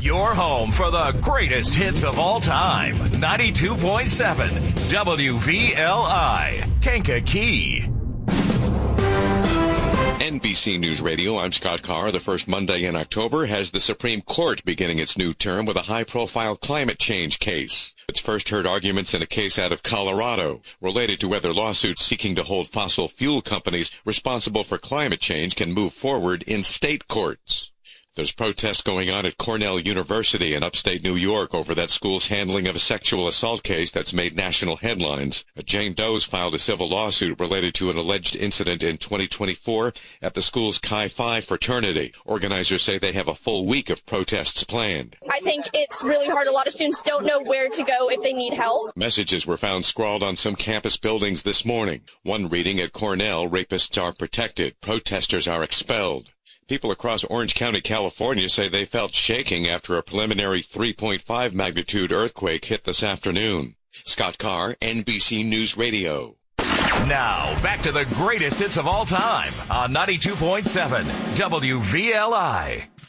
Your home for the greatest hits of all time. 92.7 WVLI, Kankakee. NBC News Radio, I'm Scott Carr. The first Monday in October has the Supreme Court beginning its new term with a high-profile climate change case. It's first heard arguments in a case out of Colorado related to whether lawsuits seeking to hold fossil fuel companies responsible for climate change can move forward in state courts. There's protests going on at Cornell University in upstate New York over that school's handling of a sexual assault case that's made national headlines. Jane Doe's filed a civil lawsuit related to an alleged incident in 2024 at the school's Chi Phi fraternity. Organizers say they have a full week of protests planned. I think it's really hard. A lot of students don't know where to go if they need help. Messages were found scrawled on some campus buildings this morning. One reading at Cornell, rapists are protected, protesters are expelled. People across Orange County, California say they felt shaking after a preliminary 3.5 magnitude earthquake hit this afternoon. Scott Carr, NBC News Radio. Now, back to the greatest hits of all time on 92.7 WVLI.